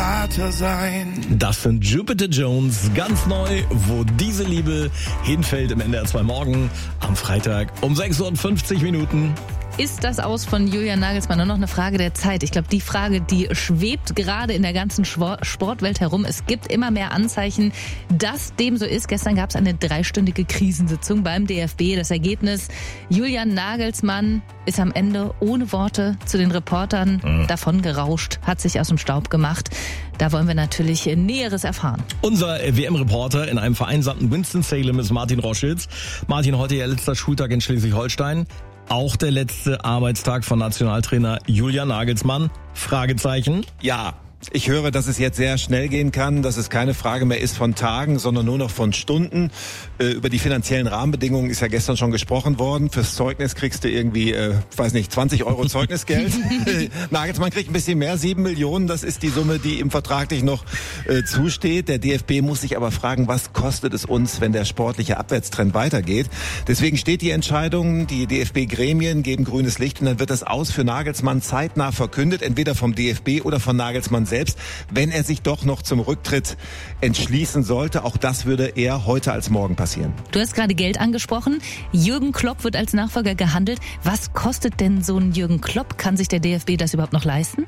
Berater sein. Das sind Jupiter Jones, ganz neu, wo diese Liebe hinfällt im NDR 2 Morgen am Freitag um 6:50 Uhr. Ist das Aus von Julian Nagelsmann nur noch eine Frage der Zeit? Ich glaube, die Frage, die schwebt gerade in der ganzen Sportwelt herum. Es gibt immer mehr Anzeichen, dass dem so ist. Gestern gab es eine 3-stündige Krisensitzung beim DFB. Das Ergebnis, Julian Nagelsmann ist am Ende ohne Worte zu den Reportern davon gerauscht, hat sich aus dem Staub gemacht. Da wollen wir natürlich Näheres erfahren. Unser WM-Reporter in einem vereinsamten Winston-Salem ist Martin Roschitz. Martin, heute ja letzter Schultag in Schleswig-Holstein. Auch der letzte Arbeitstag von Nationaltrainer Julian Nagelsmann? Fragezeichen. Ja. Ich höre, dass es jetzt sehr schnell gehen kann, dass es keine Frage mehr ist von Tagen, sondern nur noch von Stunden. Über die finanziellen Rahmenbedingungen ist ja gestern schon gesprochen worden. Fürs Zeugnis kriegst du irgendwie, 20 Euro Zeugnisgeld. Nagelsmann kriegt ein bisschen mehr, 7 Millionen. Das ist die Summe, die ihm vertraglich noch zusteht. Der DFB muss sich aber fragen, was kostet es uns, wenn der sportliche Abwärtstrend weitergeht. Deswegen steht die Entscheidung, die DFB-Gremien geben grünes Licht und dann wird das Aus für Nagelsmann zeitnah verkündet, entweder vom DFB oder von Nagelsmann selbst, wenn er sich doch noch zum Rücktritt entschließen sollte. Auch das würde eher heute als morgen passieren. Du hast gerade Geld angesprochen. Jürgen Klopp wird als Nachfolger gehandelt. Was kostet denn so ein Jürgen Klopp? Kann sich der DFB das überhaupt noch leisten?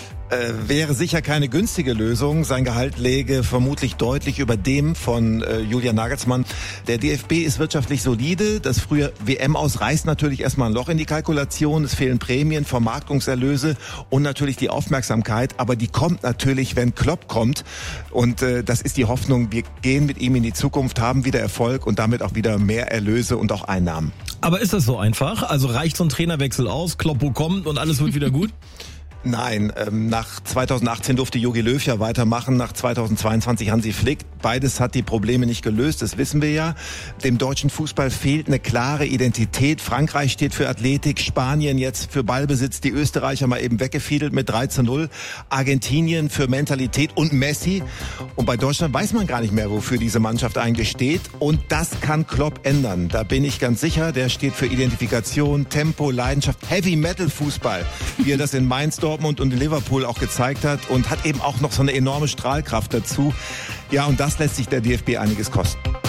Wäre sicher keine günstige Lösung. Sein Gehalt läge vermutlich deutlich über dem von Julian Nagelsmann. Der DFB ist wirtschaftlich solide. Das frühe WM-Aus reißt natürlich erstmal ein Loch in die Kalkulation. Es fehlen Prämien, Vermarktungserlöse und natürlich die Aufmerksamkeit. Aber die kommt natürlich, wenn Klopp kommt. Und das ist die Hoffnung. Wir gehen mit ihm in die Zukunft, haben wieder Erfolg und damit auch wieder mehr Erlöse und auch Einnahmen. Aber ist das so einfach? Also reicht so ein Trainerwechsel aus, Kloppo kommt und alles wird wieder gut? Nein, nach 2018 durfte Jogi Löw ja weitermachen, nach 2022 Hansi Flick. Beides hat die Probleme nicht gelöst, das wissen wir ja. Dem deutschen Fußball fehlt eine klare Identität. Frankreich steht für Athletik, Spanien jetzt für Ballbesitz, die Österreicher mal eben weggefiedelt mit 3:0. Argentinien für Mentalität und Messi. Und bei Deutschland weiß man gar nicht mehr, wofür diese Mannschaft eigentlich steht. Und das kann Klopp ändern, da bin ich ganz sicher. Der steht für Identifikation, Tempo, Leidenschaft, Heavy-Metal-Fußball, wie er das in Mainz, Dortmund und in Liverpool auch gezeigt hat und hat eben auch noch so eine enorme Strahlkraft dazu. Ja, und das lässt sich der DFB einiges kosten.